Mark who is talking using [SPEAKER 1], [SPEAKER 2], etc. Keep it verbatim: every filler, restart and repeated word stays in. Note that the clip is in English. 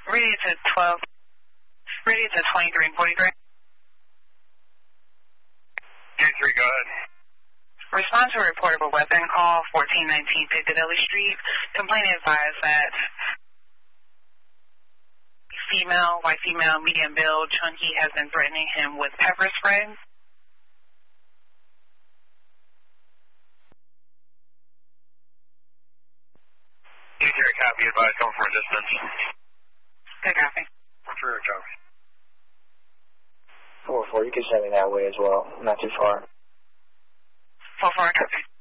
[SPEAKER 1] Radio to twelve. Radio to twenty-three and forty-three.
[SPEAKER 2] twenty-three, go ahead.
[SPEAKER 1] Respond to a report of a weapon call, fourteen nineteen Piccadilly Street. Complainant advised that female, white female, medium build, chunky, has been threatening him with pepper spray.
[SPEAKER 2] twenty-three, copy, advised, coming from a distance.
[SPEAKER 1] Good copy.
[SPEAKER 2] three, copy.
[SPEAKER 3] four four, you can send me that way as well, not too far.
[SPEAKER 1] four four, copy.